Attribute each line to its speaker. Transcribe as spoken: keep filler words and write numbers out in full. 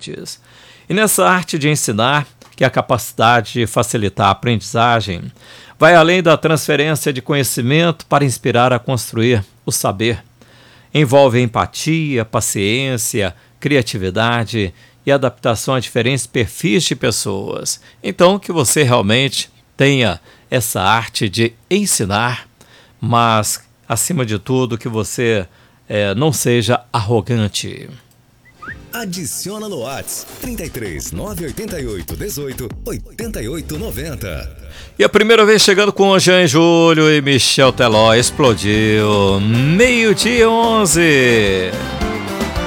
Speaker 1: habilidades. E nessa arte de ensinar, que é a capacidade de facilitar a aprendizagem, vai além da transferência de conhecimento para inspirar a construir o saber. Envolve empatia, paciência, criatividade e adaptação a diferentes perfis de pessoas. Então, que você realmente tenha essa arte de ensinar, mas, acima de tudo, que você é, não seja arrogante.
Speaker 2: Adiciona no WhatsApp trinta e três, nove oito oito, dezoito, oitenta e oito, noventa.
Speaker 1: E a primeira vez chegando com Jean Júlio e Michel Teló, explodiu, meio-dia onze.